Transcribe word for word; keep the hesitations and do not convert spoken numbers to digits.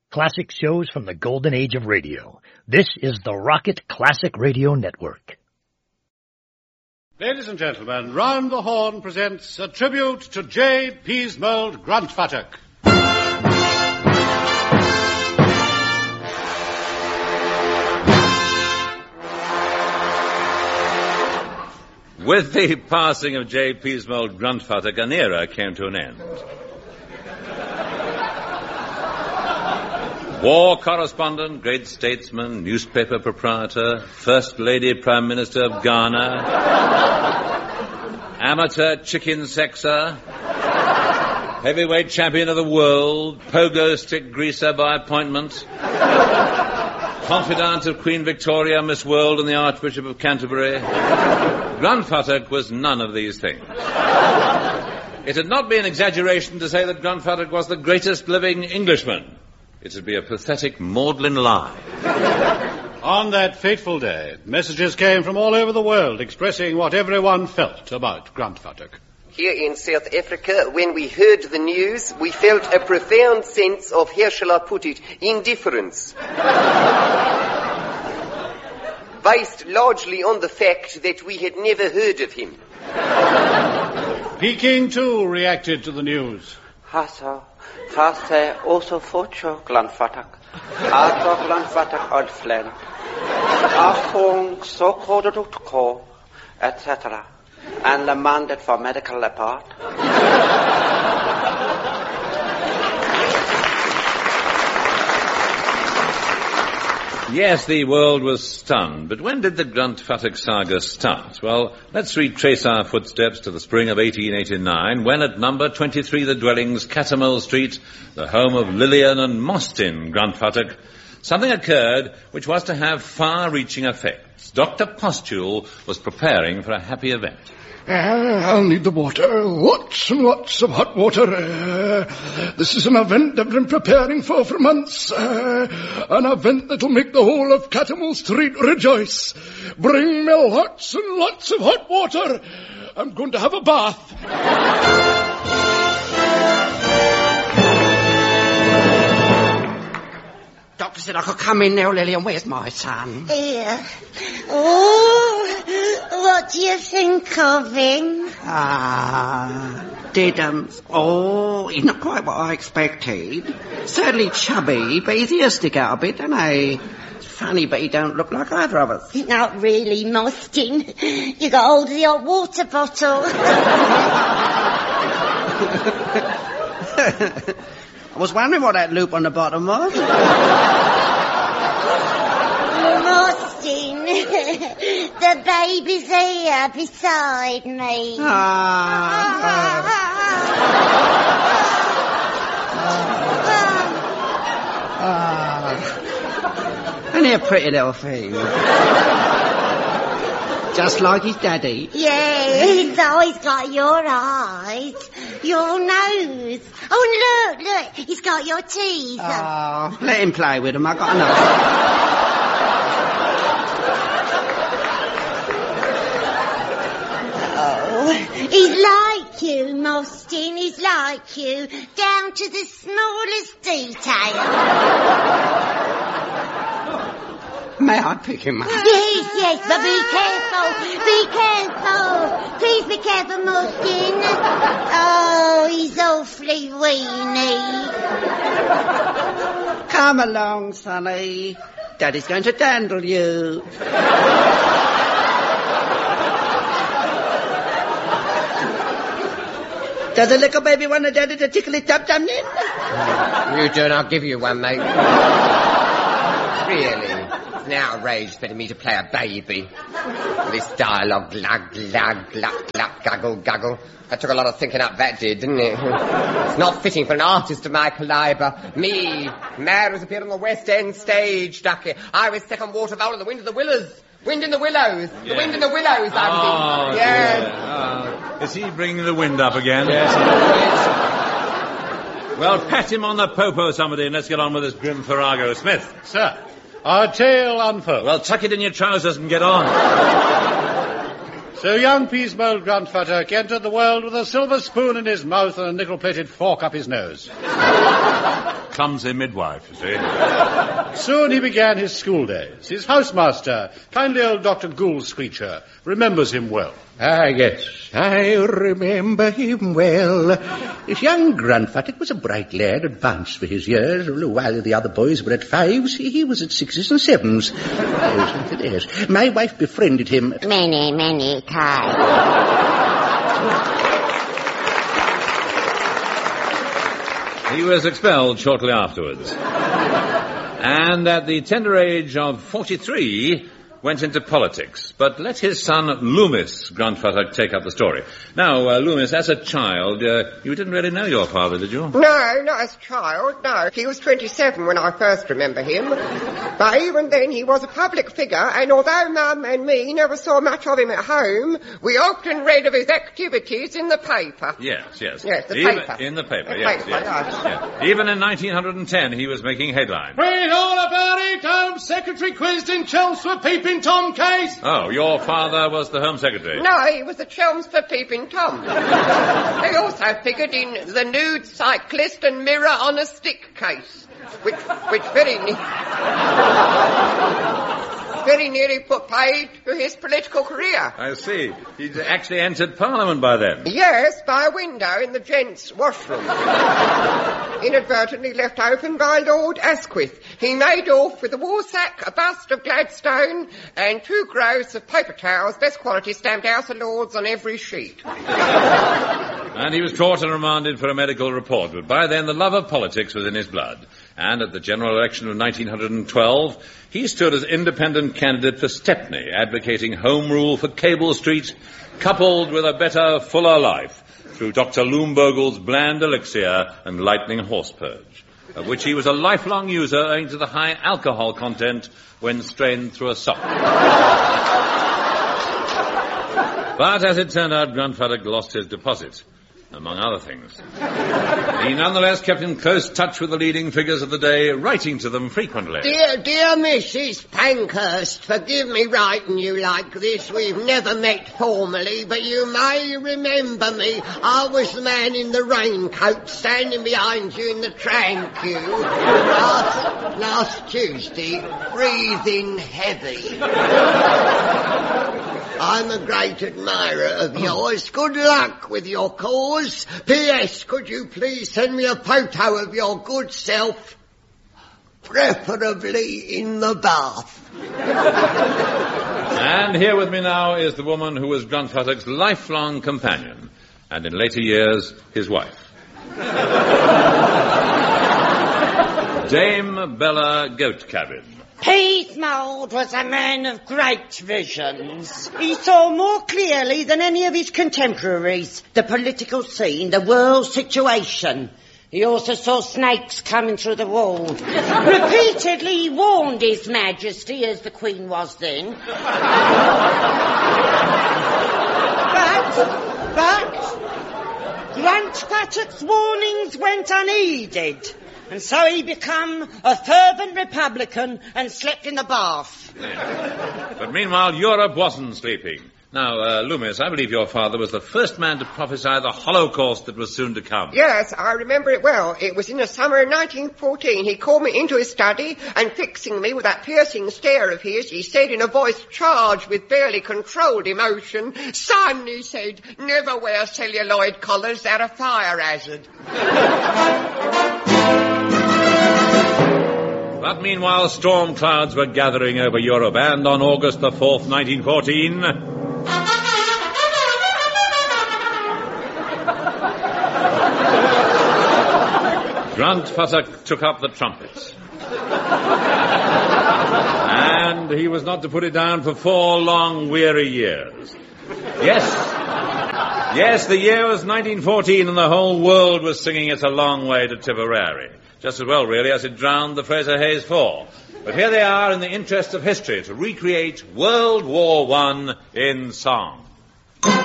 Classic shows from the golden age of radio. This is the Rocket Classic Radio Network. Ladies and gentlemen, Round the Horn presents a tribute to J. Peasmold Gruntfuttock. With the passing of J. Peasmold Gruntfuttock, an era came to an end. War correspondent, great statesman, newspaper proprietor, First Lady Prime Minister of Ghana, amateur chicken sexer, heavyweight champion of the world, pogo stick greaser by appointment, confidant of Queen Victoria, Miss World, and the Archbishop of Canterbury. Gruntfuttock was none of these things. It would not be an exaggeration to say that Gruntfuttock was the greatest living Englishman. It would be a pathetic maudlin lie. On that fateful day, messages came from all over the world expressing what everyone felt about Gruntfuttock. Here in South Africa, when we heard the news, we felt a profound sense of, how shall I put it, indifference. Based largely on the fact that we had never heard of him. Peking, too, reacted to the news. Hasa, hasa, also focho, Gruntfuttock. Hasa, Gruntfuttock, old friend. Afong, so called to call, et cetera. And demanded for medical report. Yes, the world was stunned, but when did the Gruntfuttock saga start? Well, let's retrace our footsteps to the spring of eighteen eighty-nine, when at number twenty-three The Dwellings, Catamole Street, the home of Lillian and Mostyn Gruntfuttock, something occurred which was to have far-reaching effects. Doctor Postule was preparing for a happy event. Uh, I'll need the water. Lots and lots of hot water. Uh, this is an event I've been preparing for for months. Uh, an event that'll make the whole of Catamole Street rejoice. Bring me lots and lots of hot water. I'm going to have a bath. Doctor said I could come in now, Lillian. Where's my son? Here. Oh, what do you think of him? Ah, didn't. Oh, he's not quite what I expected. Certainly chubby, but his ears stick out a bit, don't they? It's funny, but he don't look like either of us. Not really, Mostyn. You got hold of the hot water bottle. I was wondering what that loop on the bottom was. Mostyn, the baby's here beside me. Ah. Ah. Only a pretty little thing. Just like his daddy. Yeah, he's always got your eyes, your nose. Oh, look, look, he's got your teeth. Oh, let him play with them. I got enough. Oh, he's like you, Mostyn. He's like you, down to the smallest detail. May I pick him up? Yes, yes, but be careful. Be careful. Please be careful, Mostyn. Oh, he's awfully weeny. Come along, Sonny. Daddy's going to dandle you. Does the little baby want a daddy to tickle his dum-dum then? You do, and I'll give you one, mate. Really? It's an outrage for me to play a baby. This dialogue, glug, glug, glug, glug, guggle, guggle. That took a lot of thinking up, that did, didn't it? It's not fitting for an artist of my calibre. Me, mad as appeared on the West End stage, ducky. I was second water vowel of the Wind of the Willows. Wind in the Willows. Yeah. The Wind in the Willows, I was oh, in. Yes. Oh. Is he bringing the wind up again? Yes. Well, pat him on the popo, somebody, and let's get on with this grim farrago. Smith. Sir, our tale unfolds. Well, tuck it in your trousers and get on. So young Peasemold Gruntfuttock entered the world with a silver spoon in his mouth and a nickel-plated fork up his nose. Clumsy midwife, you see. Soon he began his school days. His housemaster, kindly old Doctor Gould Screecher, remembers him well. Ah, yes, I remember him well. This young Gruntfuttock was a bright lad, advanced for his years. While the other boys were at fives, he was at sixes and sevens. Yes, my wife befriended him. Many, many times. He was expelled shortly afterwards. And at the tender age of forty-three, went into politics. But let his son, Loomis Gruntfuttock, take up the story. Now, uh, Loomis, as a child, uh, you didn't really know your father, did you? No, not as a child, no. He was twenty-seven when I first remember him. But even then, he was a public figure, and although Mum and me never saw much of him at home, we often read of his activities in the paper. Yes, yes. Yes, the Even, paper. In the paper, The yes, paper, yes, yes. yes. Even in nineteen ten, he was making headlines. Read all about it. Home Secretary quizzed in Chelmsford Peeping Tom case. Oh, your father was the Home Secretary? No, he was the Chelmsford Peeping Tom. He also figured in the nude cyclist and mirror on a stick case, which, which very, ne- very nearly put paid to his political career. I see. He'd actually entered Parliament by then. Yes, by a window in the gents' washroom. Inadvertently left open by Lord Asquith. He made off with a war sack, a bust of Gladstone, and two gross of paper towels, best quality, stamped House of Lords on every sheet. And he was caught and remanded for a medical report. But by then, the love of politics was in his blood. And at the general election of nineteen twelve, he stood as independent candidate for Stepney, advocating home rule for Cable Street, coupled with a better, fuller life, through Doctor Loombergle's bland elixir and lightning horse purge, of which he was a lifelong user owing to the high alcohol content when strained through a sock. But as it turned out, Gruntfuttock lost his deposit, among other things. He nonetheless kept in close touch with the leading figures of the day, writing to them frequently. Dear, dear Missus Pankhurst, forgive me writing you like this. We've never met formally, but you may remember me. I was the man in the raincoat standing behind you in the tram queue last, last Tuesday, breathing heavy. I'm a great admirer of yours. Good luck with your cause. P S. Could you please send me a photo of your good self, preferably in the bath. And here with me now is the woman who was Gruntfuttock's lifelong companion, and in later years, his wife. Dame Bella Goatcabin. Peasemold was a man of great visions. He saw more clearly than any of his contemporaries the political scene, the world situation. He also saw snakes coming through the wall. Repeatedly he warned His Majesty, as the Queen was then. But, but, Gruntfuttock's warnings went unheeded. And so he became a fervent Republican and slept in the bath. Yeah. But meanwhile, Europe wasn't sleeping. Now, uh, Loomis, I believe your father was the first man to prophesy the Holocaust that was soon to come. Yes, I remember it well. It was in the summer of nineteen fourteen. He called me into his study and, fixing me with that piercing stare of his, he said in a voice charged with barely controlled emotion, "Son," he said, "never wear celluloid collars. They're a fire hazard." But meanwhile, storm clouds were gathering over Europe, and on August the fourth, nineteen fourteen... Gruntfuttock took up the trumpets. And he was not to put it down for four long, weary years. Yes, yes, the year was nineteen fourteen, and the whole world was singing It's a Long Way to Tipperary. Just as well, really, as it drowned the Fraser Hayes Four. But here they are in the interest of history to recreate World War One in song.